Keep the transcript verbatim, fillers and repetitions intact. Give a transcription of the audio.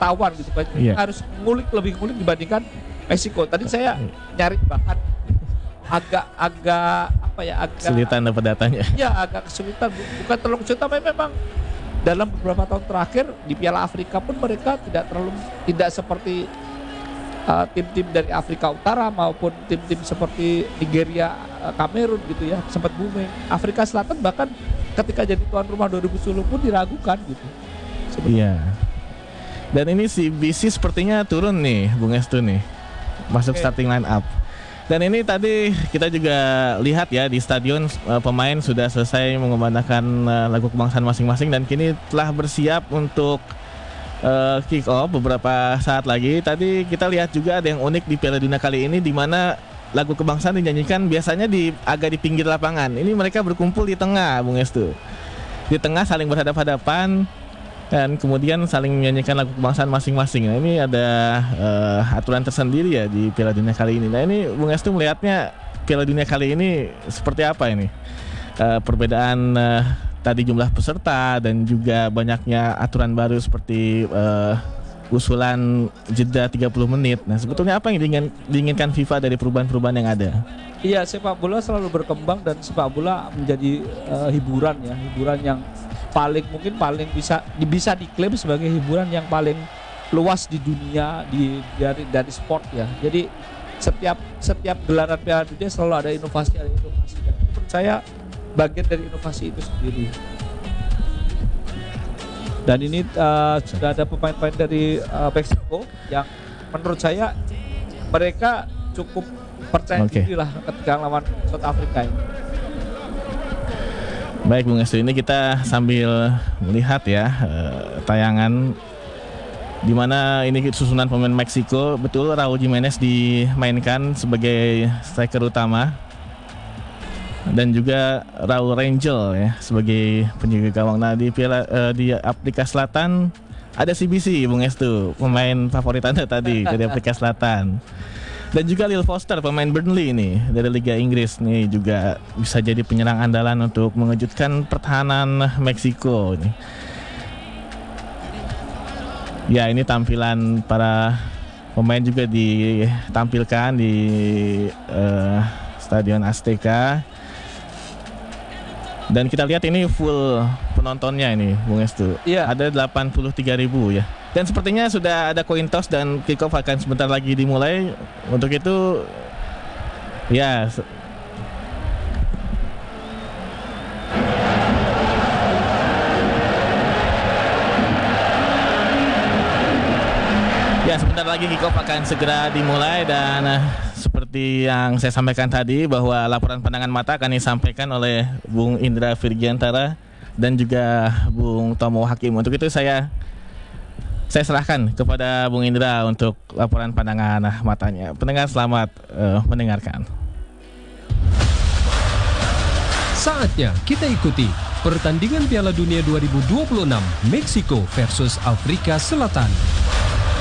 ketahuan gitu kan. Yeah. Harus ngulik lebih ngulik dibandingkan Meksiko. Tadi saya nyari bahkan agak-agak apa ya agak kesulitan dapat datanya. Ya agak kesulitan, bukan terlalu kesulitan, tapi memang dalam beberapa tahun terakhir di Piala Afrika pun mereka tidak terlalu tidak seperti uh, tim-tim dari Afrika Utara maupun tim-tim seperti Nigeria, uh, Kamerun gitu ya sempat booming. Afrika Selatan bahkan ketika jadi tuan rumah dua ribu sepuluh pun diragukan gitu. Iya. Dan ini si B C sepertinya turun nih, Bung Estu nih, masuk okay. starting line up. Dan ini tadi kita juga lihat ya di stadion uh, pemain sudah selesai mengumandangkan uh, lagu kebangsaan masing-masing dan kini telah bersiap untuk uh, kick off beberapa saat lagi. Tadi kita lihat juga ada yang unik di Piala Dunia kali ini, di mana lagu kebangsaan dinyanyikan biasanya di agak di pinggir lapangan. Ini mereka berkumpul di tengah, Bung Estu. Di tengah saling berhadap-hadapan dan kemudian saling menyanyikan lagu kebangsaan masing-masing. Nah, ini ada uh, aturan tersendiri ya di Piala Dunia kali ini. Nah, ini Bung Estu melihatnya Piala Dunia kali ini seperti apa ini? Uh, perbedaan uh, tadi jumlah peserta dan juga banyaknya aturan baru seperti uh, usulan jeda tiga puluh menit. Nah, sebetulnya apa yang diingin, diinginkan FIFA dari perubahan-perubahan yang ada? Iya, sepak bola selalu berkembang dan sepak bola menjadi uh, hiburan ya, hiburan yang paling mungkin paling bisa bisa diklaim sebagai hiburan yang paling luas di dunia di dari dari sport ya. Jadi setiap setiap gelaran Piala Dunia selalu ada inovasi ada inovasi. Dan menurut saya bagian dari inovasi itu sendiri. Dan ini uh, sudah ada pemain-pemain dari uh, Meksiko yang menurut saya mereka cukup percaya okay. diri lah ketika lawan South Africa ini. Baik Bung Estu, ini kita sambil melihat ya uh, tayangan di mana ini susunan pemain Meksiko. Betul, Raul Jimenez dimainkan sebagai striker utama dan juga Raul Rangel ya sebagai penjaga gawang. Nah, di Piala uh, di Afrika Selatan ada C B C, Bung Estu, pemain favorit Anda tadi dari Afrika Selatan. Dan juga Lil Foster, pemain Burnley ini dari Liga Inggris nih, juga bisa jadi penyerang andalan untuk mengejutkan pertahanan Meksiko ini. Ya, ini tampilan para pemain juga ditampilkan di uh, Stadion Azteca. Dan kita lihat ini full penontonnya ini, Bung Estu. Iya. Ada delapan puluh tiga ribu ya. Dan sepertinya sudah ada coin toss dan kick off akan sebentar lagi dimulai. Untuk itu ya Ya sebentar lagi kick off akan segera dimulai. Dan uh, seperti yang saya sampaikan tadi, bahwa laporan pandangan mata akan disampaikan oleh Bung Indra Virgiantara dan juga Bung Tomo Hakim. Untuk itu saya Saya serahkan kepada Bung Indra untuk laporan pandangan matanya. Pendengar selamat uh, mendengarkan. Saatnya kita ikuti pertandingan Piala Dunia dua ribu dua puluh enam Meksiko versus Afrika Selatan.